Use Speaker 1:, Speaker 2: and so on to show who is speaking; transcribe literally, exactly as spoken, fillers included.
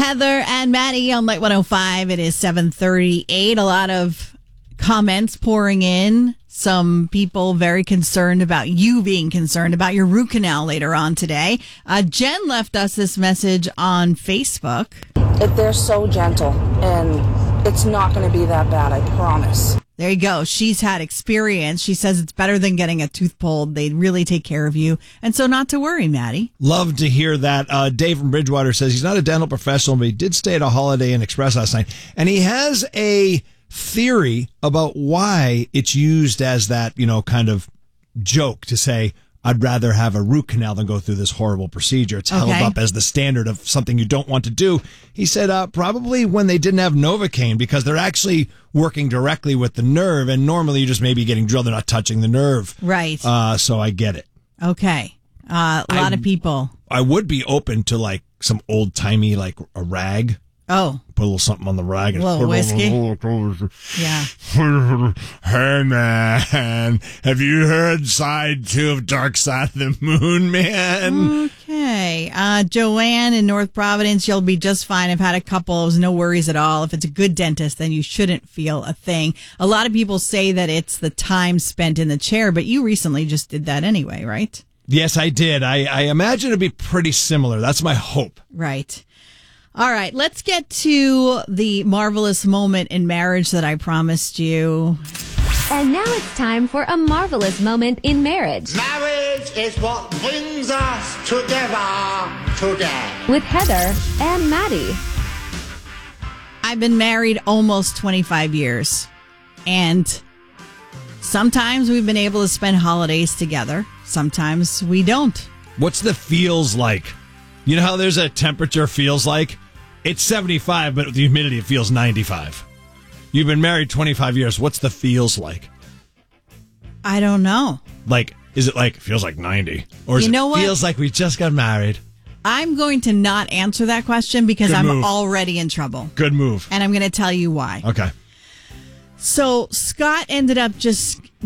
Speaker 1: Heather and Maddie on Light one oh five. It is seven thirty-eight. A lot of comments pouring in. Some people very concerned about you being concerned about your root canal later on today. Uh, Jen left us this message on Facebook.
Speaker 2: If they're so gentle, and it's not going to be that bad, I promise.
Speaker 1: There you go. She's had experience. She says it's better than getting a tooth pulled. They really take care of you. And so not to worry, Maddie.
Speaker 3: Love to hear that. Uh, Dave from Bridgewater says he's not a dental professional, but he did stay at a Holiday Inn Express last night. And he has a theory about why it's used as that, you know, kind of joke to say, I'd rather have a root canal than go through this horrible procedure. It's held
Speaker 1: Okay.
Speaker 3: up as the standard of something you don't want to do. He said uh, probably when they didn't have Novocaine, because they're actually working directly with the nerve, and normally you're just maybe getting drilled. They're not touching the nerve.
Speaker 1: Right.
Speaker 3: Uh, so I get it.
Speaker 1: Okay. Uh, a lot
Speaker 3: I-
Speaker 1: of people.
Speaker 3: I would be open to like some old-timey, like a rag.
Speaker 1: Oh,
Speaker 3: Put a little something on the rag. And
Speaker 1: A little whiskey. yeah.
Speaker 3: Hey, man. Have you heard side two of Dark Side of the Moon, man?
Speaker 1: Okay. Uh, Joanne in North Providence, you'll be just fine. I've had a couple. There's no worries at all. If it's a good dentist, then you shouldn't feel a thing. A lot of people say that it's the time spent in the chair, but you recently just did that anyway, right?
Speaker 3: Yes, I did. I, I imagine it'd be pretty similar. That's my hope.
Speaker 1: Right. All right. Let's get to the marvelous moment in marriage that I promised you.
Speaker 4: And now it's time for a marvelous moment in marriage
Speaker 5: Marriage is what brings us together today.
Speaker 4: with Heather and Maddie.
Speaker 1: I've been married almost twenty-five years, and sometimes we've been able to spend holidays together. Sometimes we don't.
Speaker 3: What's the feels like? You know how there's a temperature feels like? It's seventy-five, but with the humidity, it feels ninety-five. You've been married twenty-five years. What's the feels like?
Speaker 1: I don't know.
Speaker 3: Like, is it like, feels like ninety? Or is
Speaker 1: You know
Speaker 3: it
Speaker 1: what?
Speaker 3: feels like we just got married?
Speaker 1: I'm going to not answer that question because
Speaker 3: Good
Speaker 1: I'm
Speaker 3: move.
Speaker 1: already in trouble.
Speaker 3: Good move.
Speaker 1: And I'm going to tell you why.
Speaker 3: Okay.
Speaker 1: So Scott ended up just